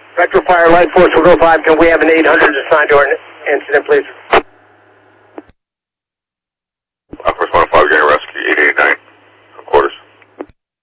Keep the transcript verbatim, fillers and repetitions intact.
Retro Fire Light Force will go five. Can we have an eight hundred assigned to our incident, please?